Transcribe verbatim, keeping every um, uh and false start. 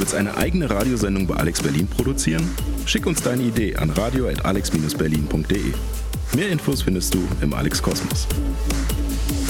willst eine eigene Radiosendung bei Alex Berlin produzieren? Schick uns deine Idee an radio at alex berlin punkt de. Mehr Infos findest du im Alex Kosmos.